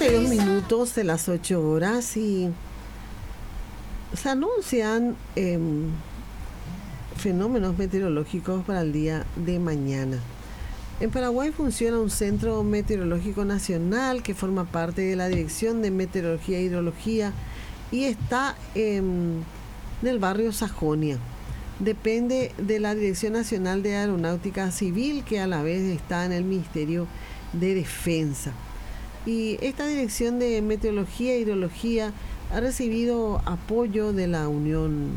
42 minutos de las 8 horas y se anuncian fenómenos meteorológicos para el día de mañana. En Paraguay funciona un centro meteorológico nacional que forma parte de la Dirección de Meteorología e Hidrología y está en el barrio Sajonia. Depende de la Dirección Nacional de Aeronáutica Civil, que a la vez está en el Ministerio de Defensa. Y esta Dirección de Meteorología e Hidrología ha recibido apoyo de la Unión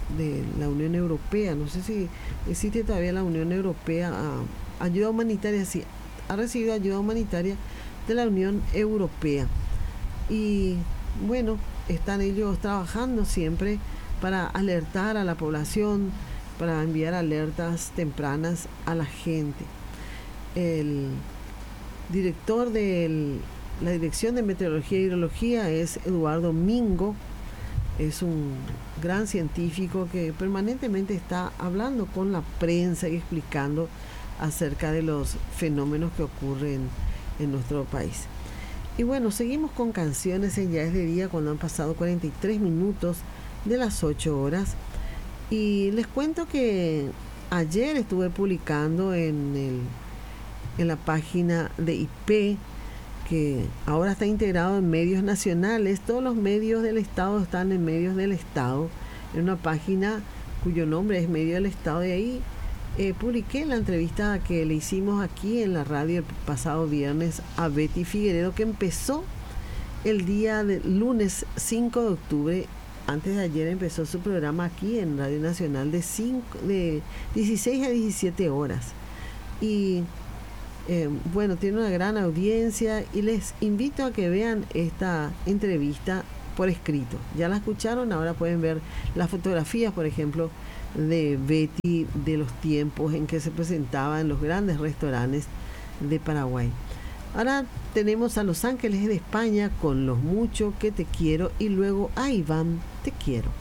Europea. No sé si existe todavía la Unión Europea. Ayuda humanitaria, sí, ha recibido ayuda humanitaria de la Unión Europea. Y bueno, están ellos trabajando siempre para alertar a la población, para enviar alertas tempranas a la gente. El director de la Dirección de Meteorología e Hidrología es Eduardo Mingo. Es un gran científico que permanentemente está hablando con la prensa y explicando acerca de los fenómenos que ocurren en nuestro país. Y bueno, seguimos con canciones en Ya es de Día cuando han pasado 43 minutos de las 8 horas. Y les cuento que ayer estuve publicando en la página de IP, que ahora está integrado en medios nacionales. Todos los medios del Estado están en medios del Estado, en una página cuyo nombre es Medio del Estado. De ahí publiqué la entrevista que le hicimos aquí en la radio el pasado viernes a Betty Figueredo, que empezó el día de lunes 5 de octubre. Antes de ayer empezó su programa aquí en Radio Nacional de 16 a 17 horas. Y bueno, tiene una gran audiencia y les invito a que vean esta entrevista por escrito. Ya la escucharon, ahora pueden ver las fotografías, por ejemplo, de Betty, de los tiempos en que se presentaba en los grandes restaurantes de Paraguay. Ahora tenemos a Los Ángeles de España con Los Mucho que te quiero y luego a Iván Te Quiero.